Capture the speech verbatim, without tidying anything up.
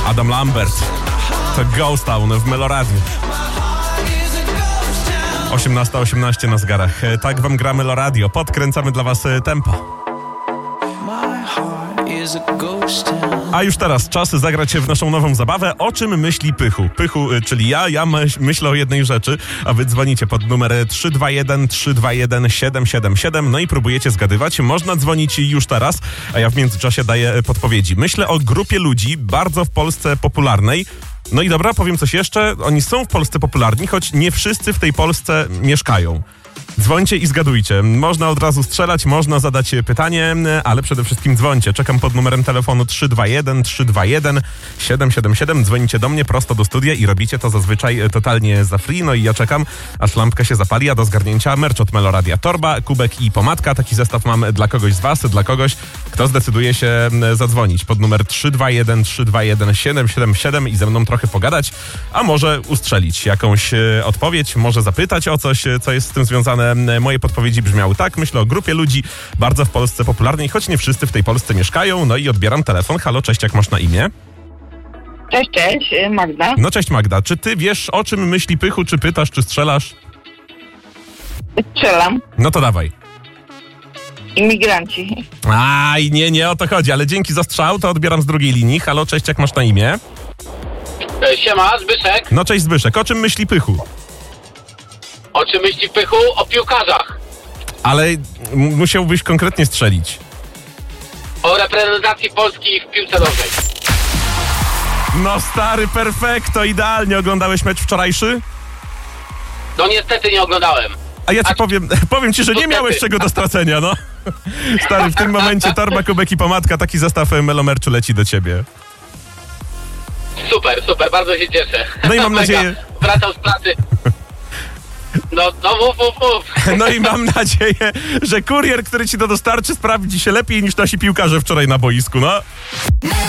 Adam Lambert. To Ghost Town w Meloradiu. osiemnasta osiemnaście na zegarach. Tak wam gra Meloradio. Podkręcamy dla was tempo. A już teraz czas zagrać w naszą nową zabawę. O czym myśli Pychu? Pychu, czyli ja, ja myśl, myślę o jednej rzeczy, a wy dzwonicie pod numer trzy dwa jeden trzy dwa jeden siedem siedem siedem, no i próbujecie zgadywać. Można dzwonić już teraz, a ja w międzyczasie daję podpowiedzi. Myślę o grupie ludzi bardzo w Polsce popularnej. No i dobra, powiem coś jeszcze. Oni są w Polsce popularni, choć nie wszyscy w tej Polsce mieszkają. Dzwońcie i zgadujcie. Można od razu strzelać, można zadać pytanie, ale przede wszystkim dzwońcie. Czekam pod numerem telefonu trzy dwa jeden trzy dwa jeden siedem siedem siedem. Dzwonicie do mnie prosto do studia i robicie to zazwyczaj totalnie za free. No i ja czekam, aż lampka się zapali, a do zgarnięcia merch od Meloradia. Torba, kubek i pomadka. Taki zestaw mam dla kogoś z was, dla kogoś, kto zdecyduje się zadzwonić pod numer trzy dwa jeden trzy dwa jeden siedem siedem siedem i ze mną trochę pogadać, a może ustrzelić jakąś odpowiedź, może zapytać o coś, co jest z tym związane. Moje podpowiedzi brzmiały tak. Myślę o grupie ludzi bardzo w Polsce popularnej, choć nie wszyscy w tej Polsce mieszkają. No i odbieram telefon. Halo, cześć, jak masz na imię? Cześć, cześć, Magda. No cześć Magda, czy ty wiesz, o czym myśli Pychu, czy pytasz, czy strzelasz? Strzelam. No to dawaj. Imigranci. Aj, nie, nie o to chodzi, ale dzięki za strzał, to odbieram z drugiej linii. Halo, cześć, jak masz na imię? Siema, Zbyszek. No cześć Zbyszek, o czym myśli Pychu? O czym myśli Pychu? O piłkarzach. Ale m- musiałbyś konkretnie strzelić. O reprezentacji Polski w piłce nożnej. No stary, perfekto, idealnie. Oglądałeś mecz wczorajszy? No niestety nie oglądałem. A ja ci A- powiem, powiem ci, że nie Niestety. miałeś czego do stracenia, no. Stary, w tym momencie torba, kubek i pomadka, taki zestaw Melomerczu leci do ciebie. Super, super, bardzo się cieszę. No i mam Mega. nadzieję- Wracam z pracy. No, no mów, mów, mów. No i mam nadzieję, że kurier, który ci to dostarczy, sprawdzi się lepiej niż nasi piłkarze wczoraj na boisku, no.